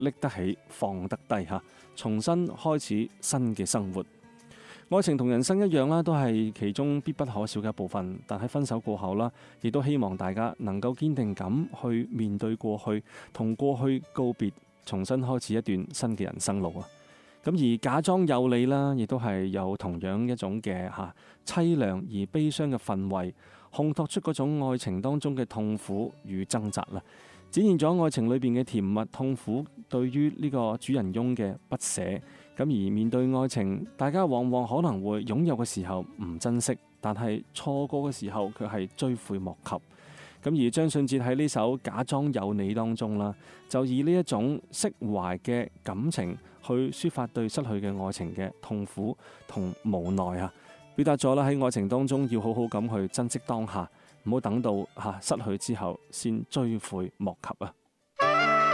拎得起放得低嚇，重新開始新嘅生活。愛情同人生一樣啦，都係其中必不可少嘅一部分。但喺分手過後啦，亦都希望大家能夠堅定咁去面對過去，同過去告別，重新開始一段新嘅人生路啊！咁而假裝有你啦，亦都係有同樣一種嘅凄涼而悲傷嘅氛圍，烘托出嗰種愛情當中嘅痛苦與掙扎啦，展現咗愛情裏邊嘅甜蜜痛苦，對於呢個主人翁嘅不捨。咁而面對愛情，大家往往可能會擁有嘅時候唔珍惜，但係錯過嘅時候卻係追悔莫及。咁而張信哲喺呢首《假裝有你》當中啦，就以呢一種釋懷嘅感情去抒發對失去嘅愛情嘅痛苦同無奈啊，表達咗啦喺愛情當中要好好咁去珍惜當下，唔好等到失去之後先追悔莫及啊！